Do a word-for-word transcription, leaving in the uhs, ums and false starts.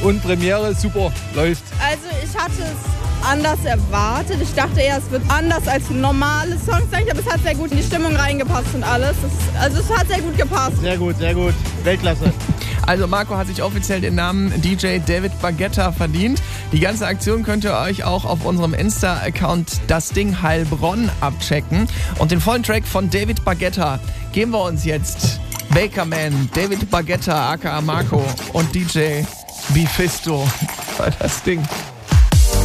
und Premiere, super, läuft. Also ich hatte es anders erwartet. Ich dachte eher, es wird anders als normale Songs, aber es hat sehr gut in die Stimmung reingepasst und alles. Es, also es hat sehr gut gepasst. Sehr gut, sehr gut. Weltklasse. Also Marco hat sich offiziell den Namen D J David Baguetta verdient. Die ganze Aktion könnt ihr euch auch auf unserem Insta-Account Das Ding Heilbronn abchecken. Und den vollen Track von David Baguetta geben wir uns jetzt. Bakerman, David Baguetta aka Marco und D J Bifisto bei Das Ding.